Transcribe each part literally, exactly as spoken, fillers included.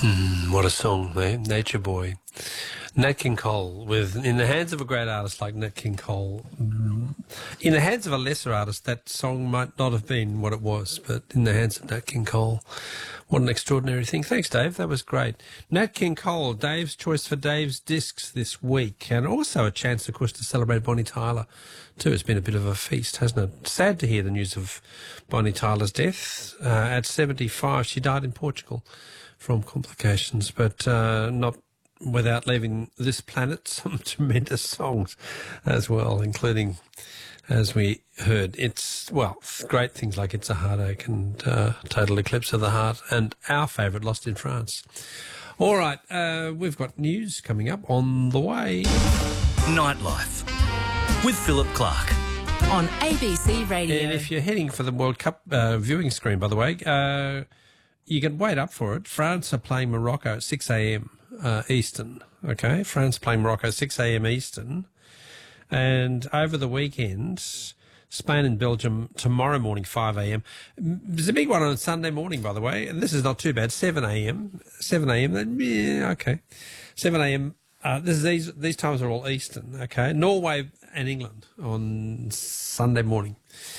Mm, what a song, eh? Nature Boy. Nat King Cole, with in the hands of a great artist like Nat King Cole, in the hands of a lesser artist, that song might not have been what it was, but in the hands of Nat King Cole, what an extraordinary thing. Thanks, Dave. That was great. Nat King Cole, Dave's choice for Dave's discs this week, and also a chance, of course, to celebrate Bonnie Tyler, too. It's been a bit of a feast, hasn't it? Sad to hear the news of Bonnie Tyler's death. Uh, at seventy-five, she died in Portugal from complications, but uh, not without leaving this planet some tremendous songs as well, including, as we heard, it's, well, great things like It's a Heartache and uh, Total Eclipse of the Heart, and our favourite, Lost in France. All right, uh, we've got news coming up on the way. Nightlife with Philip Clark on A B C Radio. And if you're heading for the World Cup uh, viewing screen, by the way, uh, you can wait up for it. France are playing Morocco at six a.m. Uh, Eastern, okay? France playing Morocco at six a.m. Eastern. And over the weekend, Spain and Belgium tomorrow morning, five a.m. There's a big one on Sunday morning, by the way. And this is not too bad, seven a.m. seven a.m. Yeah, okay. seven a.m. Uh, this is, these, these times are all Eastern, okay? Norway and England on Sunday morning.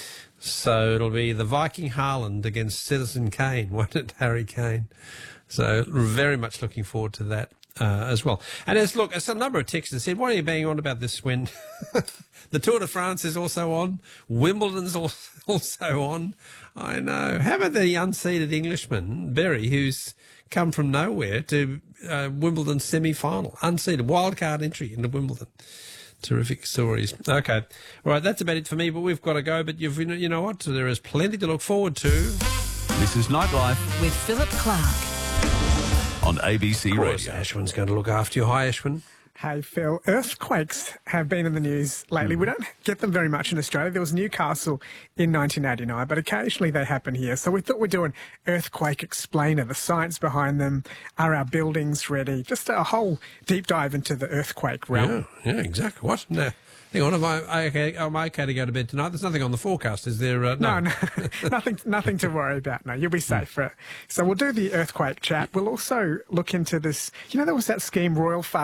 So it'll be the Viking Haaland against Citizen Kane, won't it, Harry Kane? So very much looking forward to that uh, as well. And as look, as a number of texters said, why are you banging on about this when the Tour de France is also on, Wimbledon's also on? I know. How about the unseeded Englishman, Berry, who's come from nowhere to uh, Wimbledon semi-final, unseeded, wildcard entry into Wimbledon. Terrific stories. Okay. Right, that's about it for me, but we've got to go. But you've, you know what? There is plenty to look forward to. This is Nightlife with Philip Clark on A B C Of course, Radio. Ashwin's going to look after you. Hi, Ashwin. Hey, Phil. Earthquakes have been in the news lately. Mm. We don't get them very much in Australia. There was Newcastle in nineteen eighty-nine, but occasionally they happen here. So we thought we'd do an Earthquake Explainer, the science behind them. Are our buildings ready? Just a whole deep dive into the earthquake realm. Yeah, yeah, exactly. What? No. Hang on, am I okay, am I okay to go to bed tonight? There's nothing on the forecast, is there? Uh, no, no, no nothing, nothing to worry about. No, you'll be safe. For it. So we'll do the earthquake chat. We'll also look into this. You know, there was that scheme, Royal Farm.